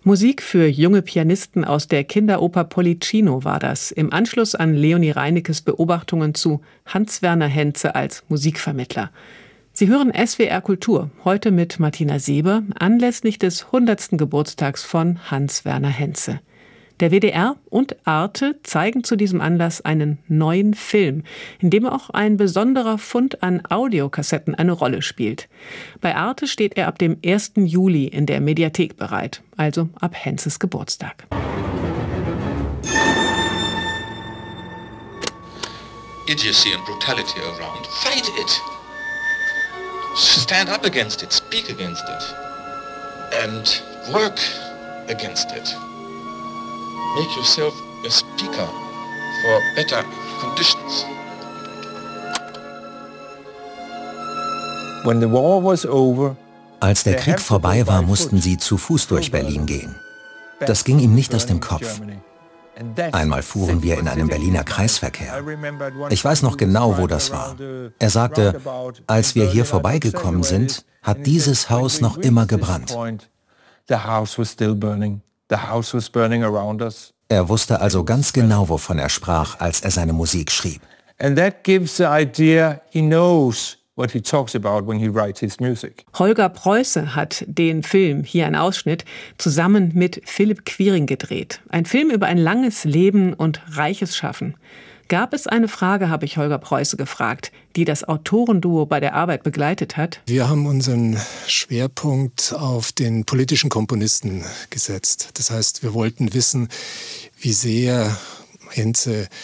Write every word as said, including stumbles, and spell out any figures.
Musik für junge Pianisten aus der Kinderoper Pollicino war das, im Anschluss an Leonie Reinekes Beobachtungen zu Hans-Werner Henze als Musikvermittler. Sie hören S W R Kultur, heute mit Martina Seber, anlässlich des hundertsten Geburtstags von Hans-Werner Henze. Der W D R und Arte zeigen zu diesem Anlass einen neuen Film, in dem auch ein besonderer Fund an Audiokassetten eine Rolle spielt. Bei Arte steht er ab dem ersten Juli in der Mediathek bereit, also ab Henzes Geburtstag. Idiocy and brutality around. Fight it! Stand up against it, speak against it, and work against it. Make yourself a speaker for better conditions. When the war was over, Als der Krieg vorbei war, mussten sie zu Fuß durch Berlin gehen. Das ging ihm nicht aus dem Kopf. Einmal fuhren wir in einem Berliner Kreisverkehr. Ich weiß noch genau, wo das war. Er sagte, als wir hier vorbeigekommen sind, hat dieses Haus noch immer gebrannt. Er wusste also ganz genau, wovon er sprach, als er seine Musik schrieb. Holger Preuße hat den Film, hier ein Ausschnitt, zusammen mit Philipp Quiring gedreht. Ein Film über ein langes Leben und reiches Schaffen. Gab es eine Frage, habe ich Holger Preuße gefragt, die das Autorenduo bei der Arbeit begleitet hat? Wir haben unseren Schwerpunkt auf den politischen Komponisten gesetzt. Das heißt, wir wollten wissen, wie sehr Henze